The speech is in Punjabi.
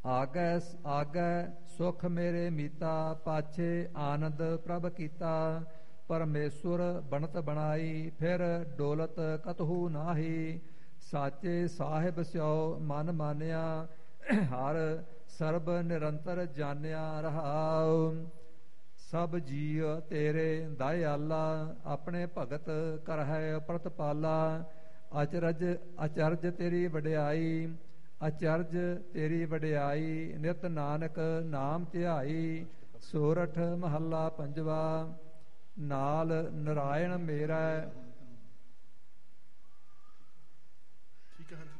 ਆਗੈ ਆਗੈ ਸੁਖ ਮੇਰੇ ਮੀਤਾ, ਪਾਛੇ ਆਨੰਦ ਪ੍ਰਭ ਕੀਤਾ। ਪਰਮੇਸ਼ੁਰ ਬਣਤ ਬਣਾਈ, ਫਿਰ ਡੋਲਤ ਕਤਹੂ ਨਾਹੀ। ਸਾਚੇ ਸਾਹਿਬ ਸਿਓ ਮਨ ਮਾਨਿਆ, ਹਰ ਸਰਬ ਨਿਰੰਤਰ ਜਾਣਿਆ ਰਹਾਉ। ਸਭ ਜੀਅ ਤੇਰੇ ਦਇਆਲਾ, ਆਪਣੇ ਭਗਤ ਕਰਹਿ ਪ੍ਰਤਪਾਲਾ। ਅਚਰਜ ਤੇਰੀ ਵਡਿਆਈ, ਅਚਰਜ ਤੇਰੀ ਵਡਿਆਈ। ਨਿਤ ਨਾਨਕ ਨਾਮ ਧਿਆਈ, ਸੋਰਠ ਮਹੱਲਾ ਪੰਜਵਾ। ਨਾਲ ਨਰਾਇਣ ਮੇਰਾ। ਠੀਕ ਹੈ।